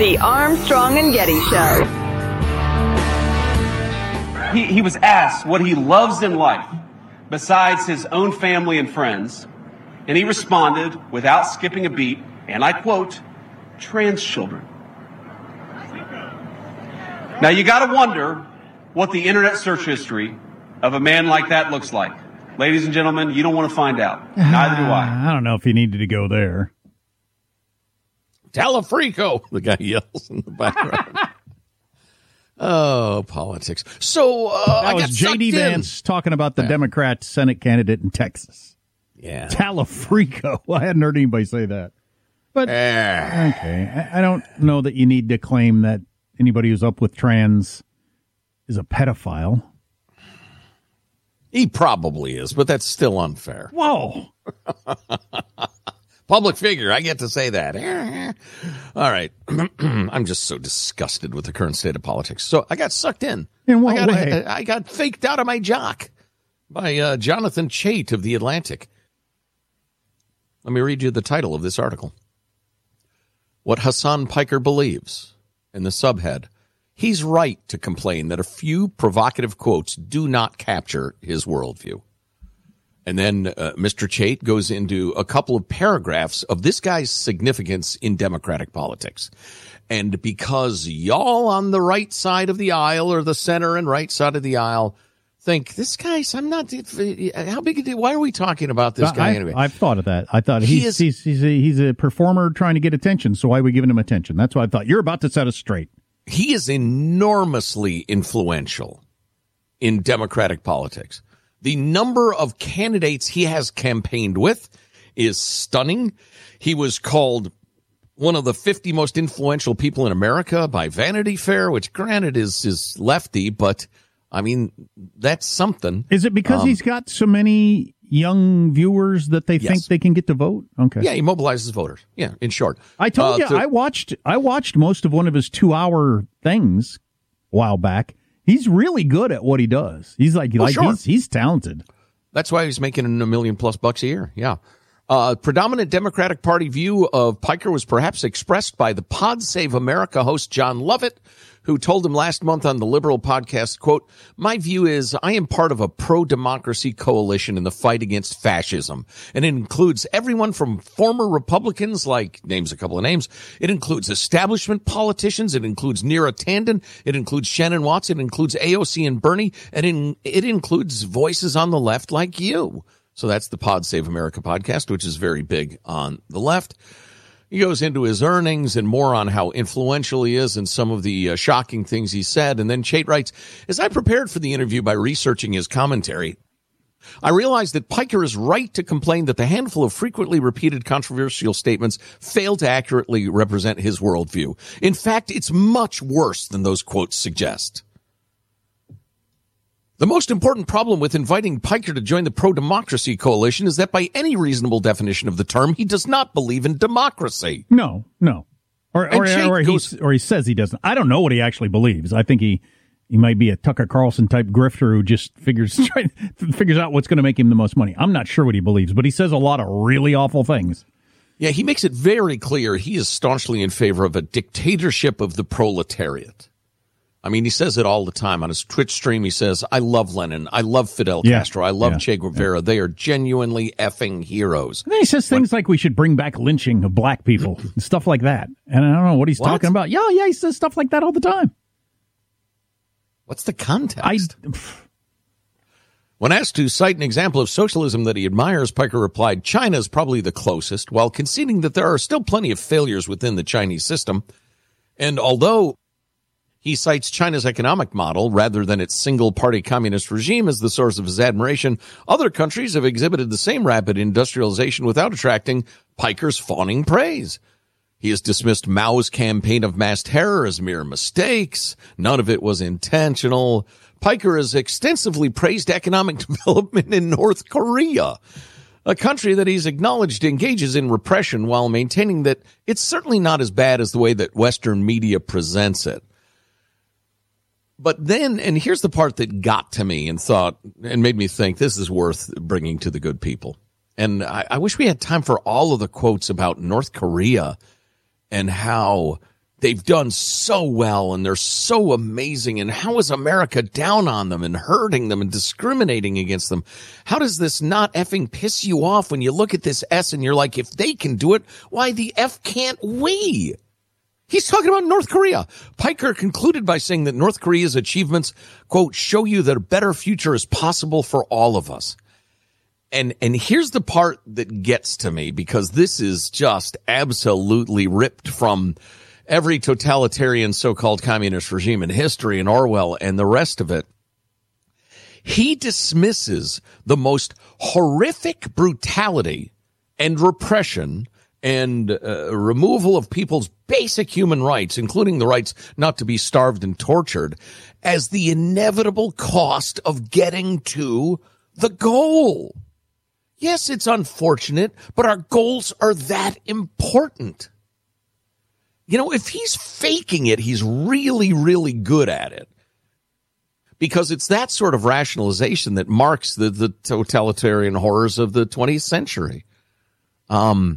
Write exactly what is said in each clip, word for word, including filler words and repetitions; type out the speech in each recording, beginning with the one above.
The Armstrong and Getty Show. He, he was asked what he loves in life besides his own family and friends, and he responded without skipping a beat, and I quote, trans children. Now you gotta wonder what the internet search history of a man like that looks like. Ladies and gentlemen, you don't want to find out. Neither do I. I don't know if you needed to go there. Talafrico, the guy yells in the background. Oh, politics. So uh, that I was got J D. Vance talking about the yeah. Democrat Senate candidate in Texas. Yeah. Talafrico. I hadn't heard anybody say that. But, uh. okay, I, I don't know that you need to claim that anybody who's up with trans is a pedophile. He probably is, but that's still unfair. Whoa. Public figure, I get to say that. All right. I'm just so disgusted with the current state of politics. So I got sucked in. In what I got, way? I, I got faked out of my jock by uh, Jonathan Chait of The Atlantic. Let me read you the title of this article. What Hasan Piker believes, in the subhead. He's right to complain that a few provocative quotes do not capture his worldview. And then uh, Mister Chait goes into a couple of paragraphs of this guy's significance in Democratic politics. And because y'all on the right side of the aisle or the center and right side of the aisle think, this guy's, I'm not, how big, why are we talking about this guy I, anyway? I've thought of that. I thought he he's, is, he's, he's, a, he's a performer trying to get attention, so why are we giving him attention? That's what I thought. You're about to set us straight. He is enormously influential in Democratic politics. The number of candidates he has campaigned with is stunning. He was called one of the fifty most influential people in America by Vanity Fair, which granted is, is lefty, but I mean, that's something. Is it because um, he's got so many young viewers that they yes. think they can get to vote? Okay. Yeah, he mobilizes voters. Yeah, in short. I told uh, you, to, I watched I watched most of one of his two-hour things a while back. He's really good at what he does. He's like, oh, like sure. he's, he's talented. That's why he's making a million plus bucks a year. Yeah. Uh, predominant Democratic Party view of Piker was perhaps expressed by the Pod Save America host John Lovett, who told him last month on the Liberal podcast, quote, my view is I am part of a pro-democracy coalition in the fight against fascism. And it includes everyone from former Republicans, like names a couple of names. It includes establishment politicians. It includes Neera Tanden. It includes Shannon Watts. It includes A O C and Bernie. And in, it includes voices on the left like you. So that's the Pod Save America podcast, which is very big on the left. He goes into his earnings and more on how influential he is and some of the uh, shocking things he said. And then Chait writes, as I prepared for the interview by researching his commentary, I realized that Piker is right to complain that the handful of frequently repeated controversial statements fail to accurately represent his worldview. In fact, it's much worse than those quotes suggest. The most important problem with inviting Piker to join the pro-democracy coalition is that by any reasonable definition of the term, he does not believe in democracy. No, no. Or or, or, or, goes, he, or he says he doesn't. I don't know what he actually believes. I think he, he might be a Tucker Carlson type grifter who just figures figures out what's going to make him the most money. I'm not sure what he believes, but he says a lot of really awful things. Yeah, he makes it very clear he is staunchly in favor of a dictatorship of the proletariat. I mean, he says it all the time. On his Twitch stream, he says, I love Lenin. I love Fidel yeah. Castro. I love yeah. Che Guevara. Yeah. They are genuinely effing heroes. And then he says things when, like we should bring back lynching of black people and stuff like that. And I don't know what he's what? talking about. Yeah, yeah, he says stuff like that all the time. What's the context? I, when asked to cite an example of socialism that he admires, Piker replied, China is probably the closest, while conceding that there are still plenty of failures within the Chinese system. And although he cites China's economic model rather than its single-party communist regime as the source of his admiration, other countries have exhibited the same rapid industrialization without attracting Piker's fawning praise. He has dismissed Mao's campaign of mass terror as mere mistakes. None of it was intentional. Piker has extensively praised economic development in North Korea, a country that he's acknowledged engages in repression while maintaining that it's certainly not as bad as the way that Western media presents it. But then, and here's the part that got to me and thought, and made me think this is worth bringing to the good people. And I, I wish we had time for all of the quotes about North Korea and how they've done so well and they're so amazing. And how is America down on them and hurting them and discriminating against them? How does this not effing piss you off when you look at this S and you're like, if they can do it, why the F can't we? He's talking about North Korea. Piker concluded by saying that North Korea's achievements, quote, show you that a better future is possible for all of us. And and here's the part that gets to me, because this is just absolutely ripped from every totalitarian so-called communist regime in history and Orwell and the rest of it. He dismisses the most horrific brutality and repression and uh, removal of people's basic human rights, including the rights not to be starved and tortured, as the inevitable cost of getting to the goal. Yes, it's unfortunate, but our goals are that important. You know, if he's faking it, he's really, really good at it. Because it's that sort of rationalization that marks the, the totalitarian horrors of the twentieth century. Um,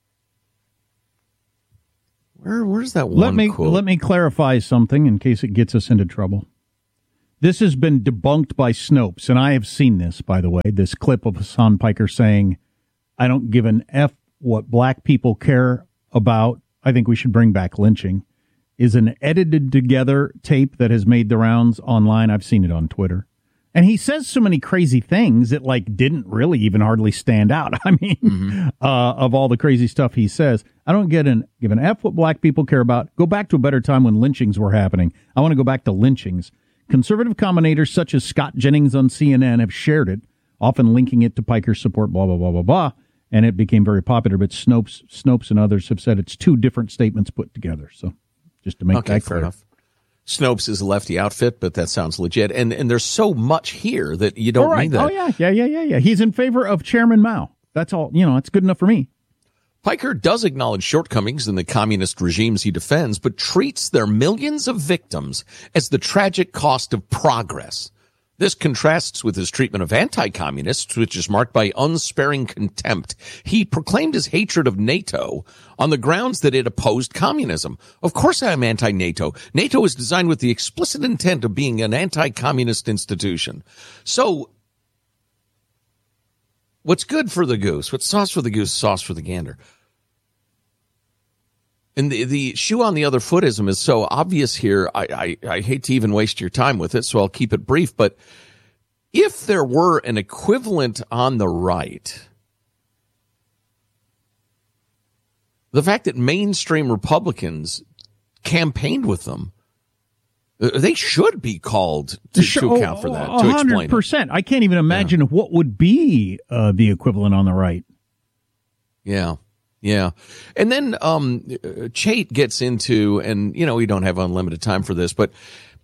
where, where's that one let me, quote? Let me clarify something in case it gets us into trouble. This has been debunked by Snopes, and I have seen this, by the way, this clip of Hasan Piker saying, I don't give an F what black people care about. I think we should bring back lynching, is an edited together tape that has made the rounds online. I've seen it on Twitter. And he says so many crazy things that, like, didn't really even hardly stand out. I mean, mm-hmm. uh, of all the crazy stuff he says, I don't get an, give an F what black people care about. Go back to a better time when lynchings were happening. I want to go back to lynchings. Conservative commentators such as Scott Jennings on C N N have shared it, often linking it to Piker's support, blah, blah, blah, blah, blah. And it became very popular. But Snopes, Snopes and others have said it's two different statements put together. So just to make okay, that fair clear. Enough. Snopes is a lefty outfit, but that sounds legit. And and there's so much here that you don't right. need that. Oh, yeah, yeah, yeah, yeah, yeah. He's in favor of Chairman Mao. That's all. You know, it's good enough for me. Piker does acknowledge shortcomings in the communist regimes he defends, but treats their millions of victims as the tragic cost of progress. This contrasts with his treatment of anti-communists, which is marked by unsparing contempt. He proclaimed his hatred of NATO on the grounds that it opposed communism. Of course I am anti-NATO. NATO is designed with the explicit intent of being an anti-communist institution. So, what's good for the goose? What's sauce for the goose, sauce for the gander. And the, the shoe on the other footism is so obvious here, I, I, I hate to even waste your time with it, so I'll keep it brief. But if there were an equivalent on the right, the fact that mainstream Republicans campaigned with them, they should be called to, to account for that, to explain it. one hundred percent. I can't even imagine yeah. what would be uh, the equivalent on the right. Yeah. Yeah. And then um, Chait gets into, and, you know, we don't have unlimited time for this, but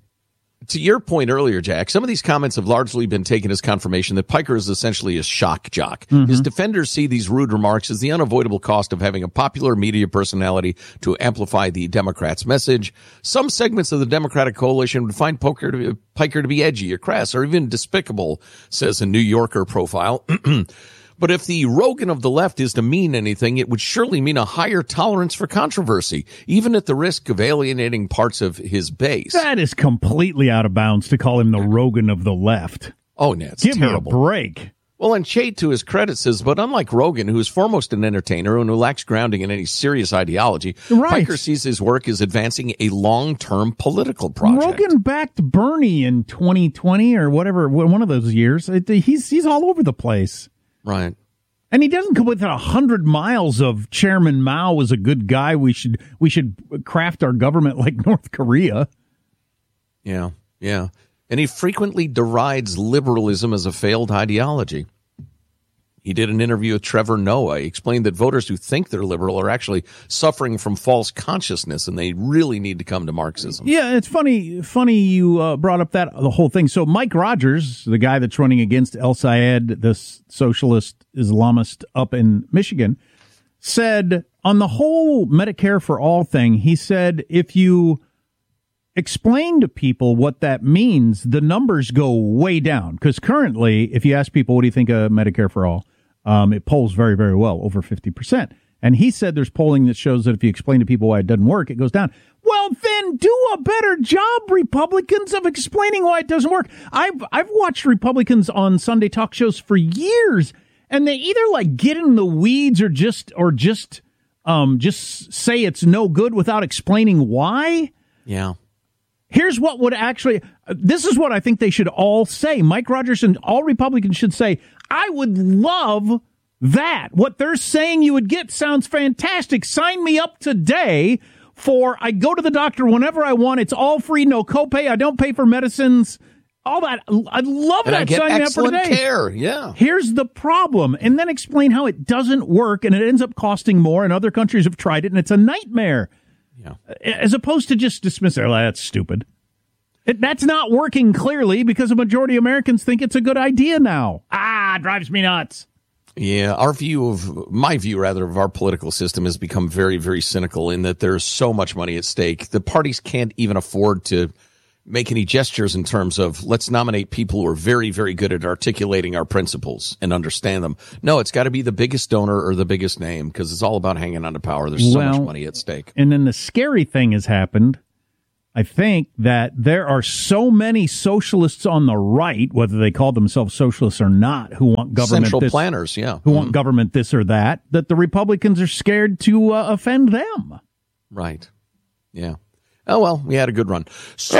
to your point earlier, Jack, some of these comments have largely been taken as confirmation that Piker is essentially a shock jock. Mm-hmm. His defenders see these rude remarks as the unavoidable cost of having a popular media personality to amplify the Democrats' message. Some segments of the Democratic coalition would find Piker to be, Piker to be edgy or crass or even despicable, says a New Yorker profile. But if the Rogan of the left is to mean anything, it would surely mean a higher tolerance for controversy, even at the risk of alienating parts of his base. That is completely out of bounds to call him the Rogan of the left. Oh, no, it's Give terrible. me a break. Well, and Chait, to his credit, says, but unlike Rogan, who is foremost an entertainer and who lacks grounding in any serious ideology, right. Piker sees his work as advancing a long-term political project. Rogan backed Bernie in twenty twenty or whatever, one of those years. He's he's all over the place. Right. And he doesn't come within a hundred miles of Chairman Mao was a good guy. We should we should craft our government like North Korea. Yeah, yeah. And he frequently derides liberalism as a failed ideology. He did an interview with Trevor Noah. He explained that voters who think they're liberal are actually suffering from false consciousness, and they really need to come to Marxism. Yeah, it's funny. Funny you uh, brought up that the whole thing. So Mike Rogers, the guy that's running against El Sayed, the socialist Islamist up in Michigan, said on the whole Medicare for all thing, he said if you explain to people what that means, the numbers go way down. Because currently, if you ask people, what do you think of Medicare for all? Um, it polls very, very well, over fifty percent. And he said there's polling that shows that if you explain to people why it doesn't work, it goes down. Well, then do a better job, Republicans, of explaining why it doesn't work. I've I've watched Republicans on Sunday talk shows for years, and they either like get in the weeds or just or just um just say it's no good without explaining why. Yeah. Here's what would actually, this is what I think they should all say. Mike Rogers and all Republicans should say, I would love that. What they're saying you would get sounds fantastic. Sign me up today for, I go to the doctor whenever I want. It's all free, no copay. I don't pay for medicines. All that. I'd love and that. I get Sign excellent me up for today. care. Yeah. Here's the problem. And then explain how it doesn't work and it ends up costing more and other countries have tried it and it's a nightmare. Yeah. As opposed to just dismiss it. That's stupid. It, that's not working clearly because a majority of Americans think it's a good idea now. Ah, it drives me nuts. Yeah, our view of, my view rather, of our political system has become very, very cynical in that there's so much money at stake. The parties can't even afford to make any gestures in terms of let's nominate people who are very, very good at articulating our principles and understand them. No, it's got to be the biggest donor or the biggest name because it's all about hanging on to power. There's so well, much money at stake. And then the scary thing has happened. I think that there are so many socialists on the right, whether they call themselves socialists or not, who want government Central this, planners, yeah. who mm. want government this or that, that the Republicans are scared to uh, offend them. Right. Yeah. Oh, well, we had a good run. So,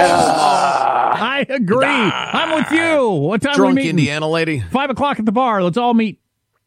I agree. I'm with you. What time drunk are we meeting? Indiana lady. Five o'clock at the bar. Let's all meet.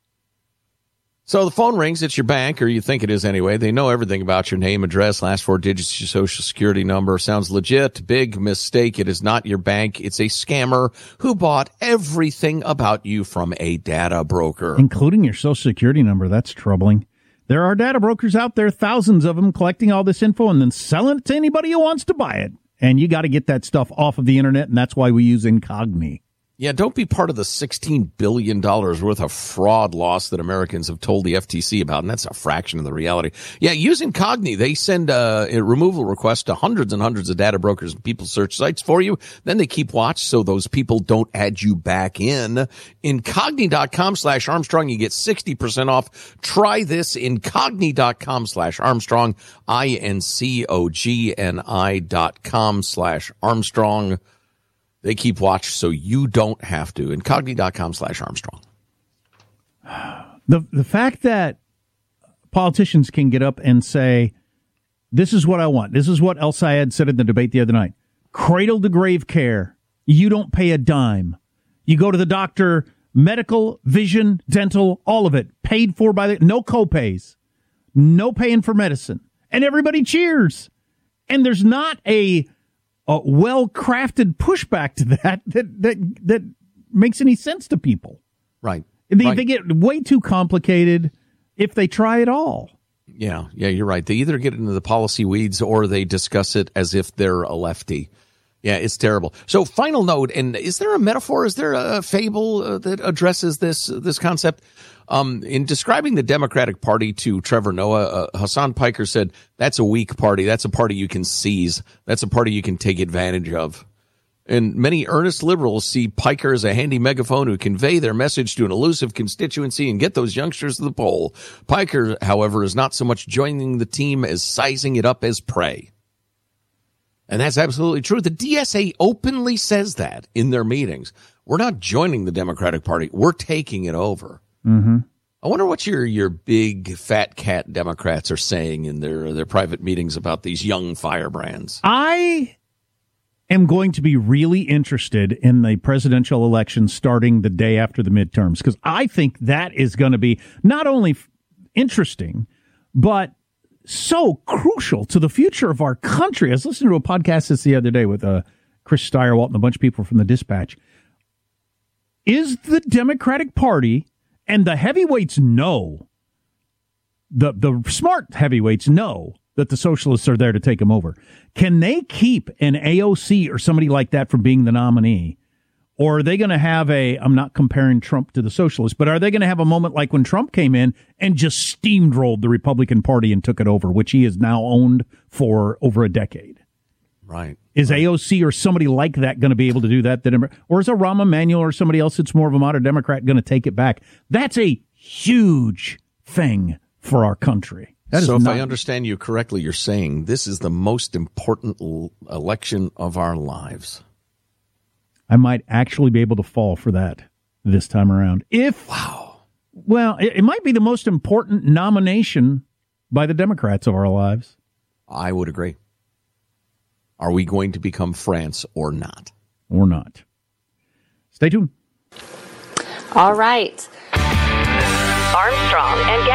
So the phone rings. It's your bank, or you think it is anyway. They know everything about your name, address, last four digits, your social security number. Sounds legit. Big mistake. It is not your bank. It's a scammer who bought everything about you from a data broker. Including your social security number. That's troubling. There are data brokers out there, thousands of them, collecting all this info and then selling it to anybody who wants to buy it. And you got to get that stuff off of the internet, and that's why we use Incogni. Yeah, don't be part of the sixteen billion dollars worth of fraud loss that Americans have told the F T C about, and that's a fraction of the reality. Yeah, use Incogni. They send uh, a removal requests to hundreds and hundreds of data brokers and people search sites for you. Then they keep watch so those people don't add you back in. Incogni.com slash Armstrong. You get sixty percent off. Try this. Incogni.com slash Armstrong. I N C O G N I dot com slash Armstrong. They keep watch so you don't have to. Incogni.com slash Armstrong. The the fact that politicians can get up and say, this is what I want. This is what El Sayed said in the debate the other night. Cradle to grave care. You don't pay a dime. You go to the doctor, medical, vision, dental, all of it, paid for by the, no copays, no paying for medicine. And everybody cheers. And there's not a a well-crafted pushback to that that that that makes any sense to people. Right. They, right. they get way too complicated if they try at all. Yeah, yeah, you're right. They either get into the policy weeds or they discuss it as if they're a lefty. Yeah, it's terrible. So, final note, and is there a metaphor, is there a fable uh, that addresses this this concept? Um, in describing the Democratic Party to Trevor Noah, uh, Hassan Piker said, that's a weak party. That's a party you can seize. That's a party you can take advantage of. And many earnest liberals see Piker as a handy megaphone who convey their message to an elusive constituency and get those youngsters to the poll. Piker, however, is not so much joining the team as sizing it up as prey. And that's absolutely true. The D S A openly says that in their meetings. We're not joining the Democratic Party. We're taking it over. Mm-hmm. I wonder what your your big fat cat Democrats are saying in their their private meetings about these young firebrands. I am going to be really interested in the presidential election starting the day after the midterms, because I think that is going to be not only f- interesting, but so crucial to the future of our country. I was listening to a podcast this the other day with uh, Chris Steyerwalt and a bunch of people from the Dispatch. Is the Democratic Party, and the heavyweights know, the the smart heavyweights know that the socialists are there to take them over. Can they keep an A O C or somebody like that from being the nominee? Or are they going to have a, I'm not comparing Trump to the socialists, but are they going to have a moment like when Trump came in and just steamrolled the Republican Party and took it over, which he has now owned for over a decade? Right. Is right. A O C or somebody like that going to be able to do that? Or is a Rahm Emanuel or somebody else that's more of a modern Democrat going to take it back? That's a huge thing for our country. That so is if not, I understand you correctly, you're saying this is the most important l- election of our lives. I might actually be able to fall for that this time around. If wow, well, it, it might be the most important nomination by the Democrats of our lives. I would agree. Are we going to become France or not? Or not? Stay tuned. All right. Armstrong and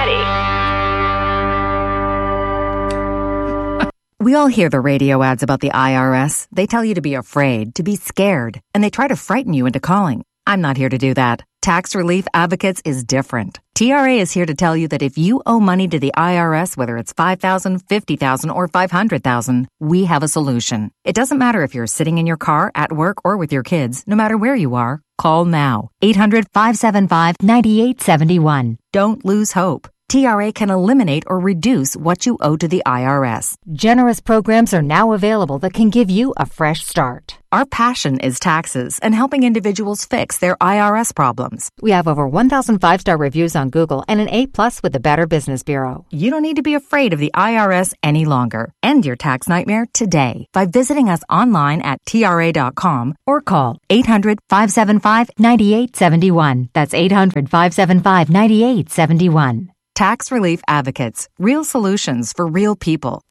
Getty. We all hear the radio ads about the I R S. They tell you to be afraid, to be scared, and they try to frighten you into calling. I'm not here to do that. Tax Relief Advocates is different. T R A is here to tell you that if you owe money to the I R S, whether it's five thousand dollars, fifty thousand dollars, or five hundred thousand dollars, we have a solution. It doesn't matter if you're sitting in your car, at work, or with your kids. No matter where you are, call now. eight hundred, five seven five, nine eight seven one. Don't lose hope. T R A can eliminate or reduce what you owe to the I R S. Generous programs are now available that can give you a fresh start. Our passion is taxes and helping individuals fix their I R S problems. We have over one thousand five-star reviews on Google and an A plus with the Better Business Bureau. You don't need to be afraid of the I R S any longer. End your tax nightmare today by visiting us online at T R A dot com or call eight hundred, five seven five, nine eight seven one. That's eight hundred, five seven five, nine eight seven one. Tax Relief Advocates. Real solutions for real people.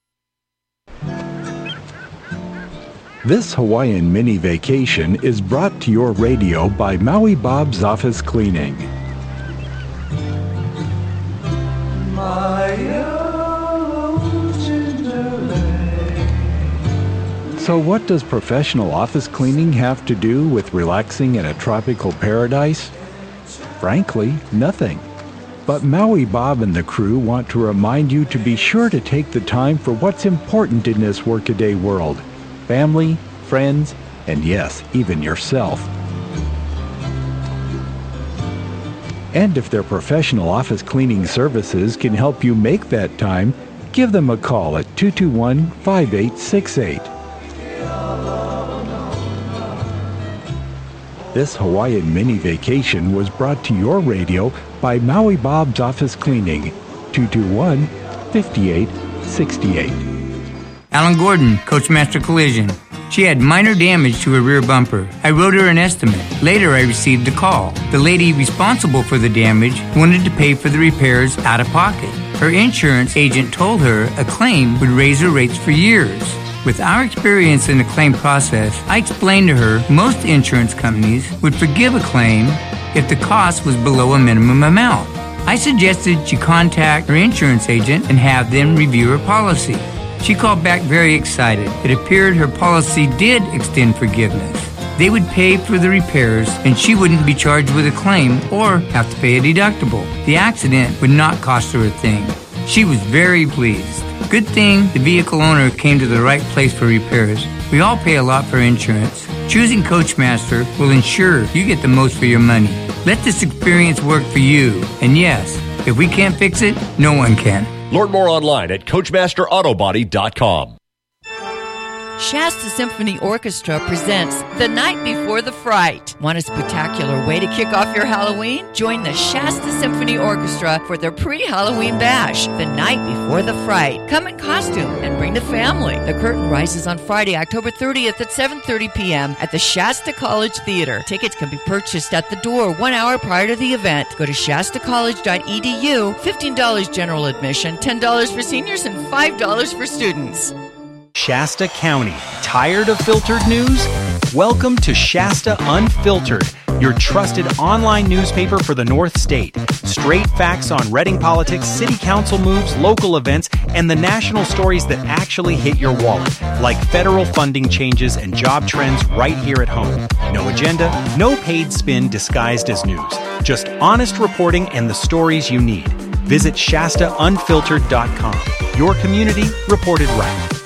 This Hawaiian mini vacation is brought to your radio by Maui Bob's Office Cleaning. So what does professional office cleaning have to do with relaxing in a tropical paradise? Frankly, nothing. But Maui Bob and the crew want to remind you to be sure to take the time for what's important in this workaday world. Family, friends, and yes, even yourself. And if their professional office cleaning services can help you make that time, give them a call at two two one, five eight six eight. This Hawaiian mini vacation was brought to your radio by Maui Bob's Office Cleaning, two two one, five eight six eight. Alan Gordon, Coachmaster Collision. She had minor damage to her rear bumper. I wrote her an estimate. Later, I received a call. The lady responsible for the damage wanted to pay for the repairs out of pocket. Her insurance agent told her a claim would raise her rates for years. With our experience in the claim process, I explained to her most insurance companies would forgive a claim if the cost was below a minimum amount. I suggested she contact her insurance agent and have them review her policy. She called back very excited. It appeared her policy did extend forgiveness. They would pay for the repairs and she wouldn't be charged with a claim or have to pay a deductible. The accident would not cost her a thing. She was very pleased. Good thing the vehicle owner came to the right place for repairs. We all pay a lot for insurance. Choosing Coachmaster will ensure you get the most for your money. Let this experience work for you. And yes, if we can't fix it, no one can. Learn more online at Coachmaster Auto Body dot com. Shasta Symphony Orchestra presents The Night Before the Fright. Want a spectacular way to kick off your Halloween? Join the Shasta Symphony Orchestra for their pre-Halloween bash, The Night Before the Fright. Come in costume and bring the family. The curtain rises on Friday, October thirtieth at seven thirty p.m. at the Shasta College Theater. Tickets can be purchased at the door one hour prior to the event. Go to shasta college dot e d u. fifteen dollars general admission, ten dollars for seniors, and five dollars for students. Shasta County. Tired of filtered news? Welcome to Shasta Unfiltered, your trusted online newspaper for the North State. Straight facts on Reading politics, city council moves, local events, and the national stories that actually hit your wallet, like federal funding changes and job trends right here at home. No agenda, no paid spin disguised as news. Just honest reporting and the stories you need. Visit Shasta Unfiltered dot com. Your community reported right.